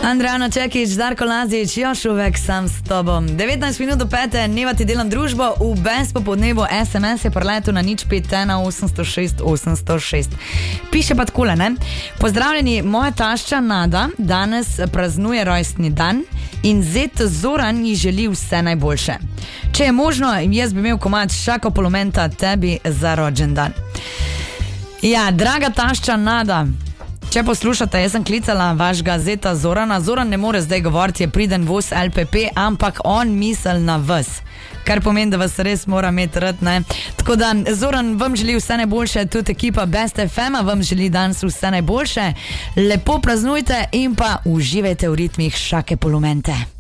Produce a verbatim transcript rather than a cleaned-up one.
Andrejana Čekić, Darko Lazić, još uvek sam s tobom. devetnajst minut do pete, neva ti delam družbo, v bes popodnevu es em es je preletu na nič pet ena osemsto šest osemsto šest. Piše pa takole, ne? Pozdravljeni, moja tašča Nada danes praznuje rojstni dan in zet Zoran ji želi vse najboljše. Če je možno, jaz bi imel komad Šako Polomenta tebi za rođen dan. Ja, draga tašča Nada, če poslušate, jaz sem klicala vašega zeta Zorana. Zoran ne more zdaj govoriti, je priden voz el pe pe, ampak on misel na vas, kar pomeni, da vas res mora imeti rad, ne? Tako da, Zoran, vam želi vse najboljše, tudi ekipa Best ef em vam želi danes vse najboljše. Lepo praznujte in pa uživajte v ritmih Šake Polomente.